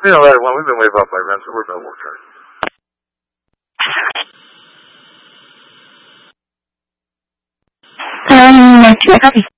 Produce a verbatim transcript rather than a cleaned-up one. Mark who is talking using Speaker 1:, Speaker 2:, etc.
Speaker 1: You know, that one, we've been waived off by rent, so we're about work charge.
Speaker 2: Um, I copy.